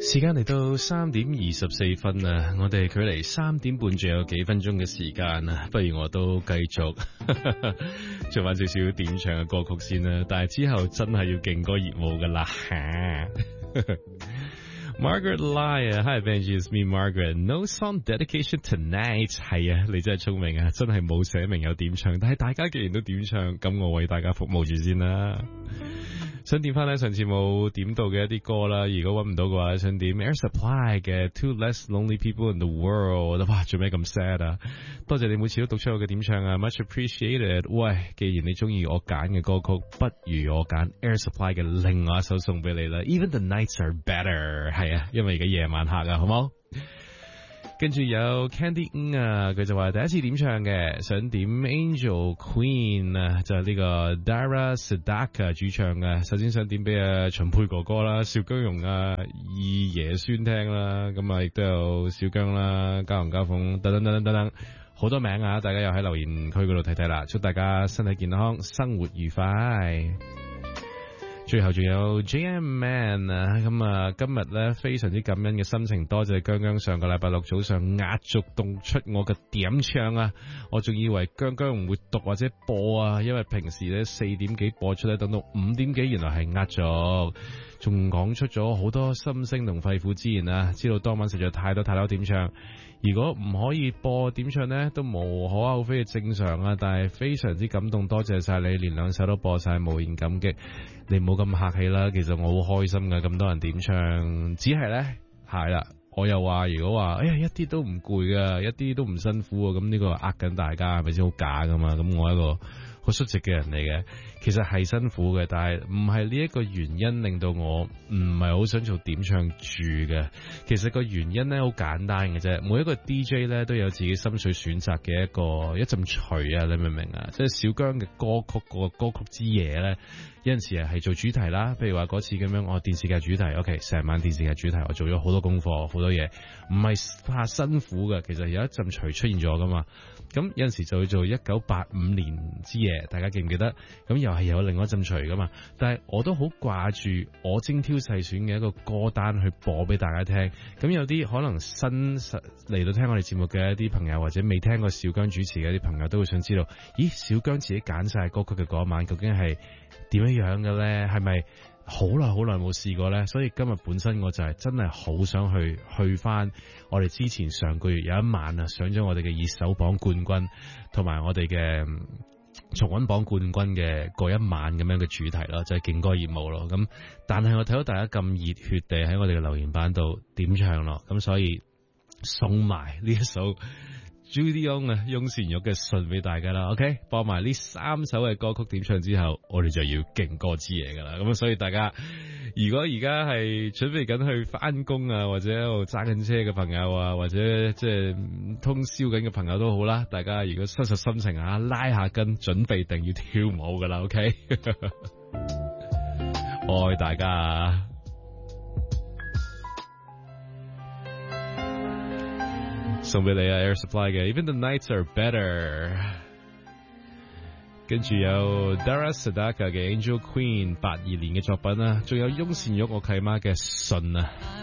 時間嚟到3:24啊，我哋距離3點半仲有幾分鐘嘅時間啊，不如我都繼續做翻少少點唱嘅歌曲先啦，但係之後真係要勁歌熱舞噶啦。Margaret Lai 啊 ，Hi Benji, it's me Margaret. No song dedication tonight. 係啊，你真係聰明啊，真係冇寫明有點唱，但係大家既然都點唱，咁我為大家服務住先啦。想點翻咧上次冇點到嘅一啲歌啦，如果搵唔到嘅話，想點 Air Supply 嘅 Two Less Lonely People in the World。哇，做咩咁 sad 啊？多謝你每次都讀出我嘅點唱啊 ，much appreciated。喂，既然你中意我揀嘅歌曲，不如我揀 Air Supply 嘅另外一首送俾你啦。Even the nights are better。係啊，因為而家夜晚黑啊，好冇？跟住有 Candy 啊，佢就話第一次點唱嘅，想點 Angel Queen 啊，就係呢個 Dara Sadaka 主唱嘅。首先想點俾秦沛哥哥啦、邵姜蓉啊、二爺孫聽啦，咁啊亦都有小姜啦、嘉龍嘉鳳等等等等等等，好多名啊！大家又喺留言區嗰度睇睇啦，祝大家身體健康，生活愉快。最後仲有 JM Man 啊，咁啊今日咧非常之感恩嘅心情，多謝姜姜上個禮拜六早上壓軸動出我嘅點唱啊，我仲以為姜姜唔會讀或者播啊，因為平時咧4點幾播出咧，等到5點幾原來係壓軸，仲講出咗好多心聲同肺腑之言啊，知道當晚實在太多點唱，如果唔可以播點唱呢，都無可厚非嘅正常啊，但係非常之感動，多謝晒你，連2首都播晒，無言感激。你唔好咁客氣啦，其實我好開心噶，咁多人點唱，只係呢，係啦，我又話如果話，哎呀一啲都唔攰噶，一啲都唔辛苦啊，咁呢個呃緊大家係咪先好假噶嘛？咁我係一個好率直嘅人嚟嘅，其實係辛苦嘅，但係唔係呢一個原因令到我唔係好想做點唱住嘅。其實個原因咧好簡單嘅啫，每一個 DJ 咧都有自己心水選擇嘅一陣錘啊，你明唔明啊？即係小姜嘅歌曲個歌曲之夜咧，有陣時係做主題啦，譬如話嗰次咁樣，我電視劇主題 ，OK， 成晚電視劇主題，我做咗好多功課，好多嘢，唔係怕辛苦嘅，其實有一陣錘出現咗噶嘛。咁有陣時就會做1985年之夜，大家記唔記得？咁又係有另外一陣錘噶嘛。但係我都好掛住我精挑細選嘅一個歌單去播俾大家聽。咁有啲可能新嚟到聽我哋節目嘅一啲朋友，或者未聽過小姜主持嘅一啲朋友，都會想知道，咦，小姜自己揀晒歌曲嘅嗰晚，究竟係點樣嘅咧？係咪好耐冇試過咧？所以今日本身我就係真係好想去翻我哋之前上個月有一晚啊，上咗我哋嘅熱搜榜冠軍，同埋我哋嘅重溫榜冠軍嘅嗰一晚咁樣嘅主題咯，就係勁歌熱舞咯。咁但係我睇到大家咁熱血地喺我哋嘅留言板度點唱咯，咁所以送埋呢一首Judy 啊，翁倩玉嘅信俾大家啦 ，OK， 播埋呢3首嘅歌曲點唱之後，我哋就要勁歌之夜噶啦。咁所以大家如果而家係準備緊去翻工啊，或者喺度揸緊車嘅朋友啊，或者即係通宵緊嘅朋友都好啦，大家如果收拾心情啊，拉下筋，準備定要跳舞噶啦 ，OK， 愛大家啊！送俾你啊 Air Supply 嘅 Even the nights are better， 跟住有 Dara Sadaka 嘅 Angel Queen 82年嘅作品啦，仲有翁倩玉我契媽嘅信啊。